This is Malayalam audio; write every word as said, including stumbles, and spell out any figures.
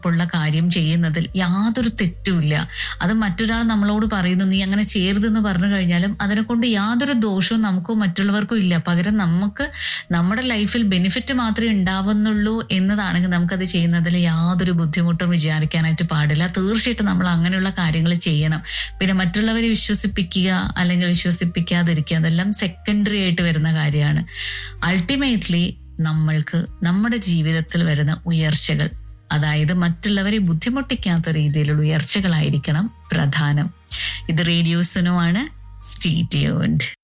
ഉള്ള കാര്യം ചെയ്യുന്നതിൽ യാതൊരു തെറ്റുമില്ല. അത് മറ്റൊരാൾ നമ്മളോട് പറയുന്നു നീ അങ്ങനെ ചെയ്യരുതെന്ന് പറഞ്ഞു കഴിഞ്ഞാലും അതിനെ കൊണ്ട് യാതൊരു ദോഷവും നമുക്കോ മറ്റുള്ളവർക്കോ ഇല്ല. പകരം നമുക്ക് നമ്മുടെ ലൈഫിൽ ബെനിഫിറ്റ് മാത്രമേ ഉണ്ടാവുന്നുള്ളൂ എന്നതാണെങ്കിൽ നമുക്കത് ചെയ്യുന്നതിൽ യാതൊരു ബുദ്ധിമുട്ടും വിചാരിക്കാനായിട്ട് പാടില്ല. തീർച്ചയായിട്ടും നമ്മൾ അങ്ങനെയുള്ള കാര്യങ്ങൾ ചെയ്യണം. പിന്നെ മറ്റുള്ളവരെ വിശ്വസിപ്പിക്കുക അല്ലെങ്കിൽ വിശ്വസിപ്പിക്കാതിരിക്കുക അതെല്ലാം സെക്കൻഡറി ആയിട്ട് വരുന്ന കാര്യമാണ്. അൾട്ടിമേറ്റ്ലി നമ്മൾക്ക് നമ്മുടെ ജീവിതത്തിൽ വരുന്ന ഉയർച്ചകൾ, അതായത് മറ്റുള്ളവരെ ബുദ്ധിമുട്ടിക്കാത്ത രീതിയിലുള്ള ഉയർച്ചകളായിരിക്കണം പ്രധാനം. ഇത് റേഡിയോ സുനോ ആണ്. Stay tuned.